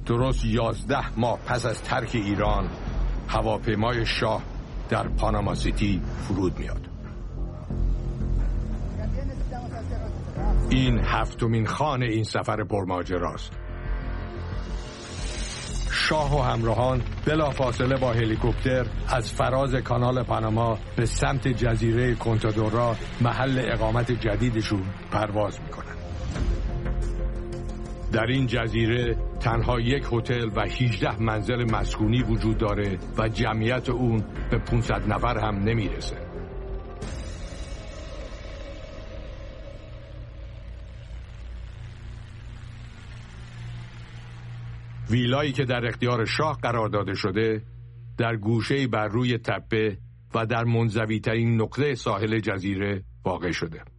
درست 11 ماه پس از ترک ایران هواپیمای شاه در پاناما سیتی فرود میاد. این 7مین خوان این سفر پرماجراست. شاه و همراهان بلافاصله با هلیکوپتر از فراز کانال پاناما به سمت جزیره کنتادورا، محل اقامت جدیدشون، پرواز میکنن. در این جزیره تنها یک هتل و 18 منزل مسکونی وجود داره و جمعیت اون به 500 نفر هم نمیرسه. ویلایی که در اختیار شاه قرار داده شده در گوشه‌ای بر روی تپه و در منزوی‌ترین نقطه ساحل جزیره واقع شده.